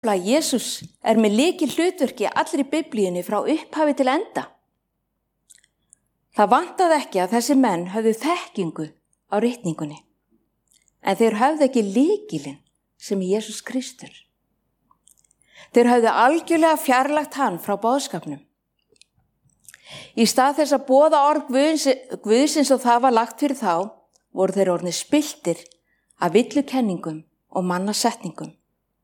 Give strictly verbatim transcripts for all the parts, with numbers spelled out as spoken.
Jesús er með lykil hlutverki allri Biblíunni frá upphafi til enda. Það vantaði ekki að þessi menn höfðu þekkingu á ritningunni, en þeir höfðu ekki lykilinn sem er Jesús Kristur. Þeir höfðu algjörlega fjarlægt hann frá boðskapnum. Í stað þess að boða orð Guðs, Guðsins og það var lagt fyrir þá, voru þeir orðnir spilltir af villukenningum og mannasetningum.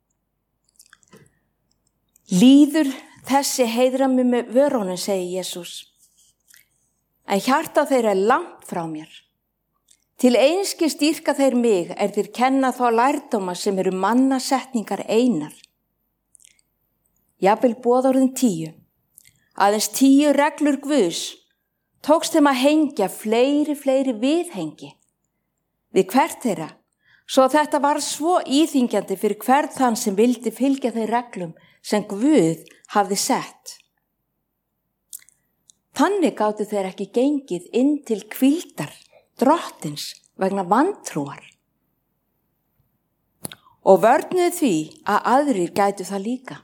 Líður þessi heiðra mig með vörunum, segir Jesús. En hjarta þeirra er langt frá mér. Til einskis dýrka þeir mig er þeir kenna þá lærdóma sem eru mannasetningar einar. Jafnvel boðorðin tíu, aðeins tíu reglur Guðs, tókst þeim að hengja fleiri, fleiri viðhengi við hvert þeirra, svo að þetta var svo íþyngjandi fyrir hvern þann sem vildi fylgja þeir reglum sem Guð hafði sett. Þannig gátu þeir ekki gengið inn til hvíldar drottins vegna vantrúar. Og vörnuðu því að aðrir gætu það líka.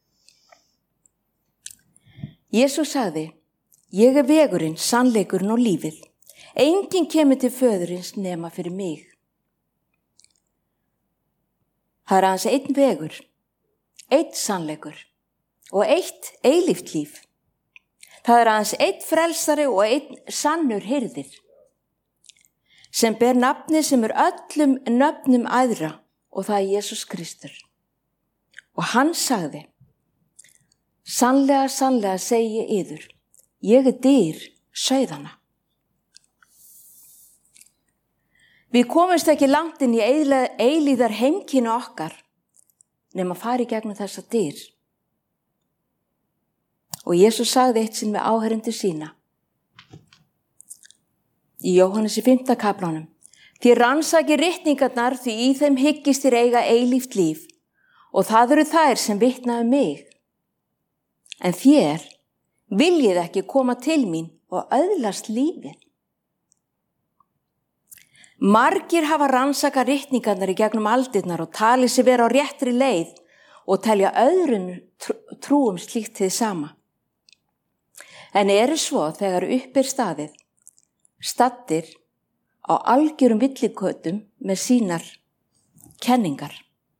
Jesús sagði, ég er vegurinn, sannleikurinn og lífið. Enginn kemur til föðurins nema fyrir mig. Það er aðeins einn vegur, eitt sannleikur og eitt eilíft líf. Það er aðeins eitt frelsari og einn sannur hirðir, sem ber nafni sem er öllum nöfnum æðra, og það er Jesús Kristur. Og hann sagði, sannlega, sannlega segi ég yður, ég er dyr sauðanna. Við komumst ekki langt inn í eilíðar heimkynni okkar, nema fari gegnum þessa dyr. Og Jesús sagði eitt sinn við áheyrendur sína. Í Jóhannes í fimmta kaflanum. Þið rannsakið ritningarnar því í þeim hyggist þér eiga eilíft líf og það eru þær sem vitna um mig. En þér viljið ekki koma til mín og öðlast lífið. Margir hafa rannsakað ritningarnar í gegnum aldirnar og talið sig vera á réttri leið og telja öðrum trúum slíkt hið sama. En eru svo þegar upp er staðið, staddir á algjörum villikötum með sínar kenningar.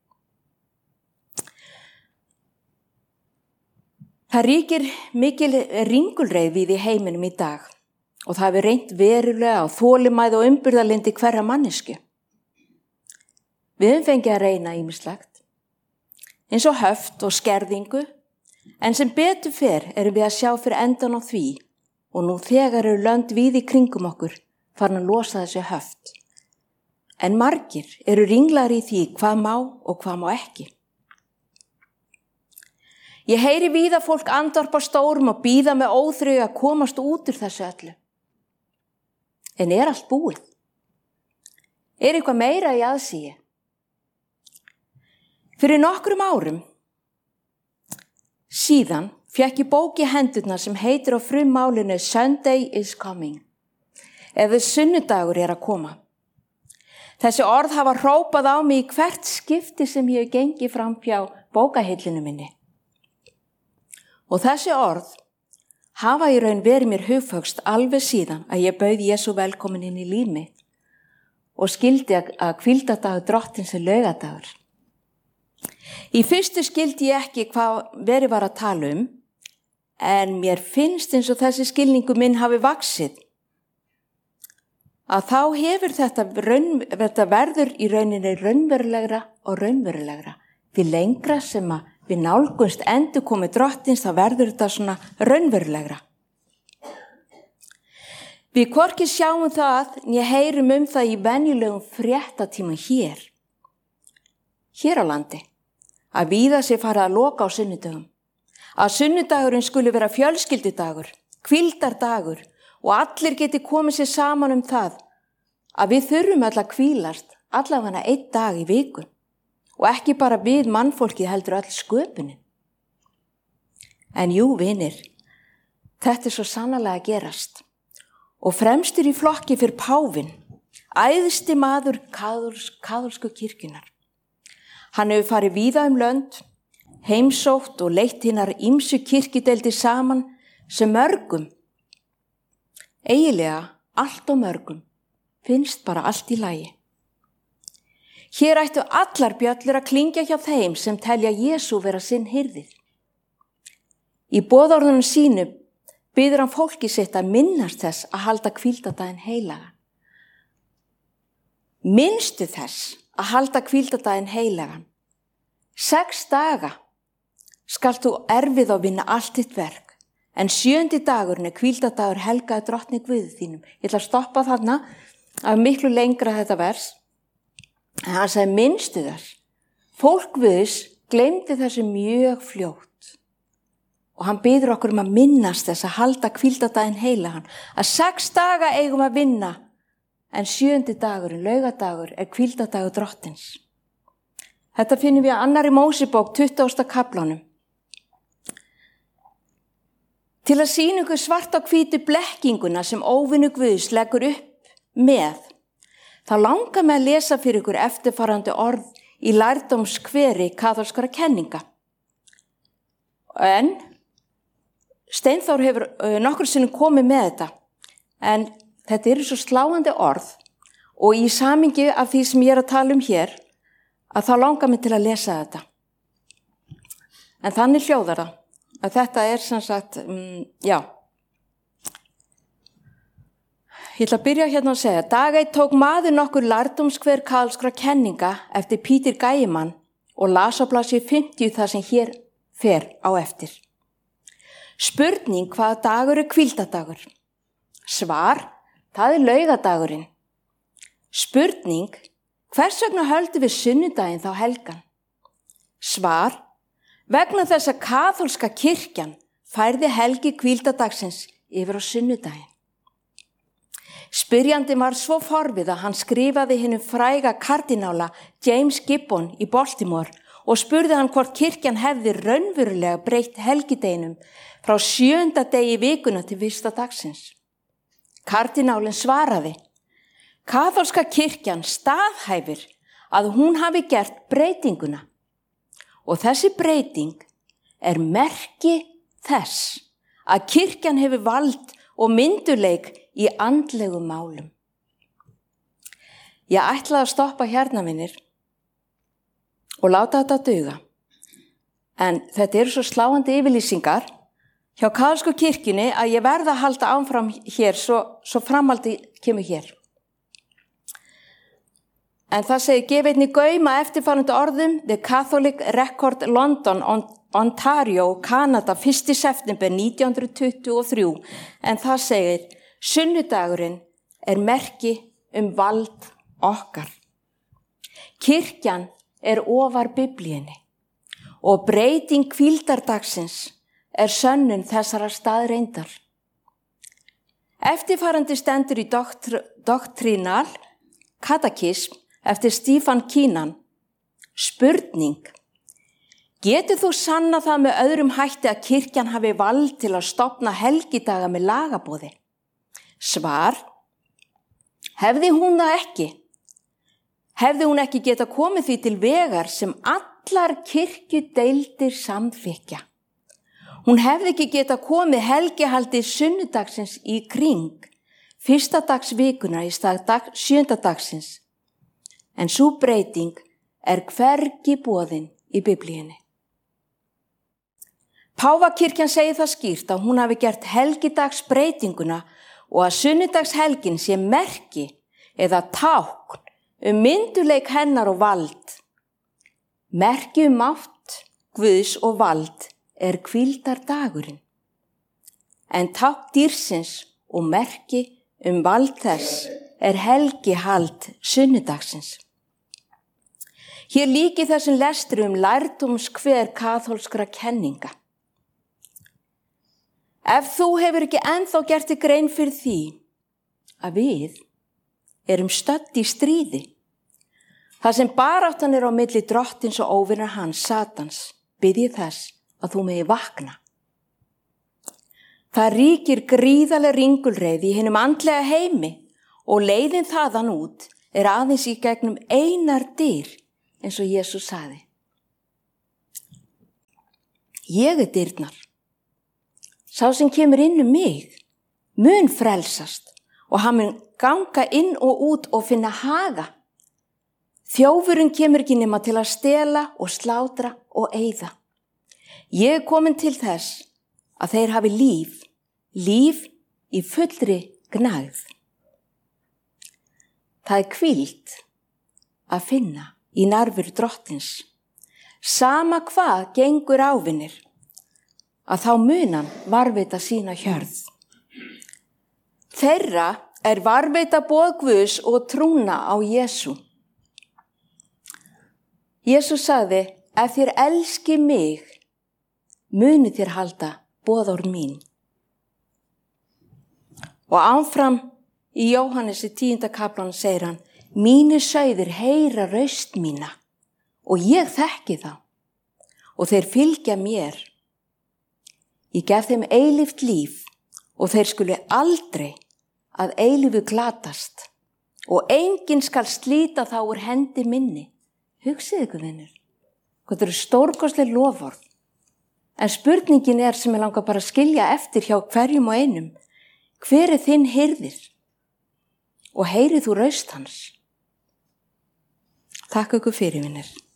Það ríkir mikil ringulreið við í heiminum í dag og það hefur reynt verulega á þolinmæði og umburðarlyndi hverra mannesku. Við höfum fengið að reyna ýmislegt, eins og höft og skerðingu, en sem betur fer erum við að sjá fyrir endan á því og nú þegar eru lönd við í kringum okkur farin að losa þessi höft. En margir eru ringlar í því hvað má og hvað má ekki. Ég heyri víða fólk andvarpa stórum og bíða með óþreyju að komast út úr þessu öllu. En er allt búið? Er eitthvað meira í aðsigi? Fyrir nokkrum árum síðan fékk ég bók í hendurnar sem heitir á frummálinu Sunday is coming, eða sunnudagur er að koma. Þessi orð hafa hrópað á mig í hvert skipti sem ég hef gengið fram hjá bókahillinu minni. Og þessi orð hafa í raun verið mér hugföxt alveg síðan að ég bauð Jesú velkomin inn í líf mitt og skildi að hvíldardagur drottins er laugadagur. Í fyrstu skildi ég ekki hvað verið var að tala um, en mér finnst eins og þessi skilningu minn hafi vaxið. Að þá hefur þetta, raun, þetta verður í rauninni raunverulegra og raunverulegra. Því lengra sem að við nálgunst endur komið drottins, þá verður þetta svona raunverulegra. Við hvorki sjáum það, en ég heyrum um það í venjulegum fréttatímum hér. Hér á landi. Að víða sé farið að loka á sunnudögum. Að sunnudagurinn skuli vera fjölskyldudagur, hvíldardagur og allir geti komið sér saman um það að við þurfum öll að hvílast allavega einn dag í viku og ekki bara við mannfólkið heldur öll sköpunin. En jú, vinir, þetta er svo sannarlega að gerast og fremstur í flokki fyrir páfinn, æðsti maður kaþólsku kirkjunnar. Hann hefur farið víða um lönd, heimsótt og leitt hinar ýmsu kirkjudeildir saman sem mörgum, eiginlega allt og mörgum, finnst bara allt í lagi. Hér ættu allar bjöllur að klingja hjá þeim sem telja Jesú vera sinn hirðir. Í boðorðunum sínum biður hann fólki sitt að minnast þess að halda hvíldardaginn heilagan. Minnstu þess að halda hvíldardaginn heilagan. Sex daga skalt þú erfið að vinna allt þitt verk, en sjöndi dagurinn er hvíldardagur helgaði drottni Guði þínum. Ég ætla að stoppa þarna af miklu lengra þetta vers. En hann sagði minnstu þess. Fólk Guðs gleymdi þessu mjög fljótt. Og hann biður okkur um að minnast þess að halda hvíldardaginn heilagan. Að sex daga eigum að vinna, en sjöndi dagurinn, laugadagur, er hvíldardagur drottins. Þetta finnum við að annarri Mósebók tuttugasta kaflanum. Til að sýna ykkur svart á hvítu blekkinguna sem óvinur Guðs leggur upp með, þá langar mig að lesa fyrir ykkur eftirfarandi orð í lærdómskveri kaþólskra kenninga. En Steinþór hefur nokkur sinnum komið með þetta, en þetta eru svo sláandi orð og í samingi af því sem ég er að tala um hér, að þá langar mig til að lesa þetta. En þannig hljóðar það, að þetta er sem sagt, um, já. Ég ætla að byrja hérna að segja, dag eitt tók maður nokkur lærdómskver kaþólskra kenninga eftir Pítur Gæimann og las á blaðsíðu fimmtíu það sem hér fer á eftir. Spurning, hvaða dagur er hvíldardagur? Svar, það er laugadagurinn. Spurning, hvers vegna höldum við sunnudaginn þá helgan? Svar, vegna þess að kaþólska kirkjan færði helgi hvíldardagsins yfir á sunnudaginn. Spyrjandi var svo forvið að hann skrifaði hinum fræga kardinála James Gibbon í Baltimore og spurði hann hvort kirkjan hefði raunverulega breytt helgideginum frá sjöunda degi vikuna til fyrsta dagsins. Kardinálinn svaraði, kaþólska kirkjan staðhæfir að hún hafi gert breytinguna og þessi breyting er merki þess að kirkjan hefur vald og myndugleik í andlegum málum. Ég ætlaði að stoppa hérna minnir og láta þetta duga. En þetta eru svo sláandi yfirlýsingar hjá kaþólsku kirkjunni að ég verða að halda áfram hér svo, svo framaldi kemur hér. En það segir, gef einnig gaum að eftirfarandi orðum The Catholic Record London, Ontario, Kanada, fyrsta september nítján hundruð tuttugu og þrjú. En það segir, sunnudagurinn er merki um vald okkar. Kirkjan er ofar Biblíunni og breyting hvíldardagsins er sönnun þessara staðreyndar. Eftirfarandi stendur í doktr, Doctrinal Catechism eftir Stephen Keenan. Spurning, getur þú sannað það með öðrum hætti að kirkjan hafi vald til að stofna helgidaga með lagaboði? Svar, hefði hún það ekki? Hefði hún ekki geta komið því til vegar sem allar kirkjudeildir samþykkja. Hún hefði ekki geta komið helgihaldi sunnudagsins í kring, fyrsta dags vikuna í stað dag, sjönda dagsins. En sú breyting er hvergi boðin í Biblíunni. Páfakirkjan segir það skýrt að hún hafi gert helgidagsbreytinguna og að sunnudagshelgin sé merki eða tákn um mynduleik hennar og vald. Merki um mátt, Guðs og vald er hvíldardagurinn. En tákn dýrsins og merki um vald þess er helgihald sunnudagsins. Hér líki þessum lestri um lærdómskver kaþólskra kenninga. Ef þú hefur ekki ennþá gert þér grein fyrir því að við erum stödd í stríði, þar sem baráttan er á milli drottins og óvinar hans, Satans, bið ég þess að þú megi vakna. Það ríkir gríðarleg ringulreið í hinum andlega heimi og leiðin þaðan út er aðeins í gegnum einar dyr, eins og Jesús sagði. Ég er dyrnar. Sá sem kemur inn um mig mun frelsast og hann mun ganga inn og út og finna haga. Þjófurinn kemur ekki nema til að stela og slátra og eyða. Ég er komin til þess að þeir hafi líf, líf í fullri gnægð. Það er hvíld að finna í nærveru Drottins. Sama hvað gengur ávinnir, að þá munan varveita sína hjörð. Þeirra er varveita boð Guðs og trúna á Jesú. Jesús sagði, ef þér elski mig, muni þér halda boðorð mín. Og áfram í Jóhannesi tíunda kaflanum segir hann, mínir sauðir heyra raust mína og ég þekki þá og þeir fylgja mér. Ég gef þeim eilíft líf og þeir skuli aldrei að eilífu glatast og enginn skal slíta þá úr hendi minni. Hugsið ykkur, vinur, hvað eru stórkostleg loforð. En spurningin er sem ég langar bara að skilja eftir hjá hverjum og einum. Hver er þinn hirðir? Og heyrið þú raust hans? Takk ykkur fyrir, vinir.